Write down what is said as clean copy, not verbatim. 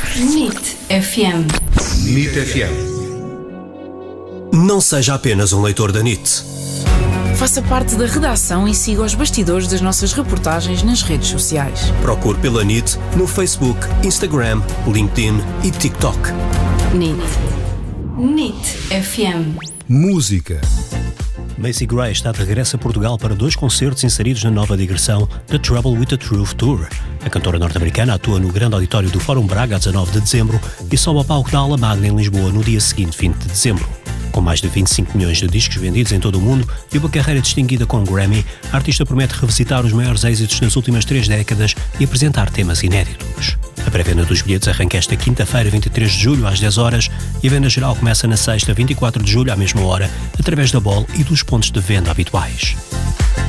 NIT FM. NIT FM. Não seja apenas um leitor da NIT. Faça parte da redação e siga os bastidores das nossas reportagens nas redes sociais. Procure pela NIT no Facebook, Instagram, LinkedIn e TikTok. NIT FM. Música. Macy Gray está de regresso a Portugal para 2 concertos inseridos na nova digressão The Trouble with the Truth Tour. A cantora norte-americana atua no grande auditório do Fórum Braga a 19 de dezembro e sobe ao palco da Aula Magna em Lisboa no dia seguinte, 20 de dezembro. Com mais de 25 milhões de discos vendidos em todo o mundo e uma carreira distinguida com Grammy, a artista promete revisitar os maiores êxitos das últimas 3 décadas e apresentar temas inéditos. A pré-venda dos bilhetes arranca esta quinta-feira, 23 de julho, às 10 horas, e a venda geral começa na sexta, 24 de julho, à mesma hora, através da Bol e dos pontos de venda habituais.